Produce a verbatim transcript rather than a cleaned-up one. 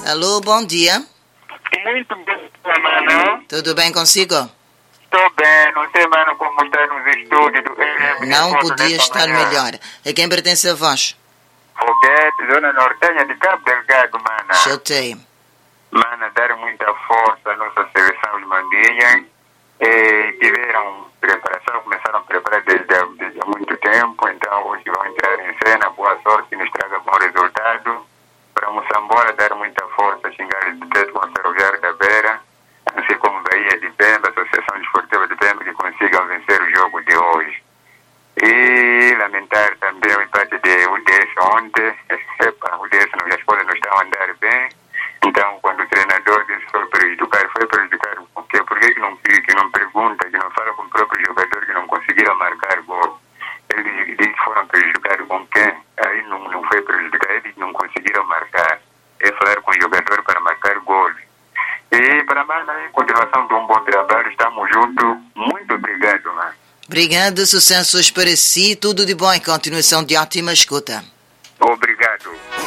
Alô, bom dia. Muito bem, mano. Tudo bem consigo? Estou bem, não sei, mano, como está nos estúdios do R M. Não podia estar melhor. A quem pertence a voz? Foguete, zona nortenha de Cabo Delgado, mano. Chatei. Mano, dar muita força à nossa seleção de Mandinha. E tiveram preparação, começaram a preparar desde, desde há muito tempo, então hoje vão entrar em cena. Boa sorte, nos traga bom resultado. Para Moçambola dar muita força, xingar de teto com a Ferroviária da Beira, assim como Bahia de Pemba, Associação Desportiva de Pemba, que consigam vencer o jogo de hoje. E lamentar também o empate de U D S ontem. Epa, o U D S não, as coisas não estão a andar bem. Então, quando o treinador disse que foi prejudicar, foi prejudicar por quê? Por que não, que não pergunta, que não fala com o próprio jogador que não conseguiram marcar gol? Eles dizem que foram prejudicados com quem? Aí não, não foi prejudicar, eles não conseguiram marcar. É falar com o jogador para marcar gol. E para mais, na continuação de um bom trabalho, estamos juntos. Muito obrigado, mano. Obrigado, sucessos para si, tudo de bom e continuação de ótima escuta. Obrigado.